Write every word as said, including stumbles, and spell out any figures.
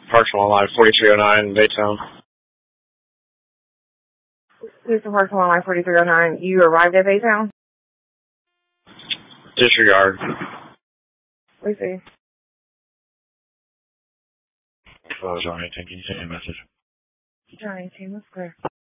Parks on Line forty-three oh nine, Baytown. Houston Parks on Line forty-three oh nine. You arrived at Baytown? Disregard. Let me see. Hello, John eighteen. Can you send me a message? John eighteen, that's clear.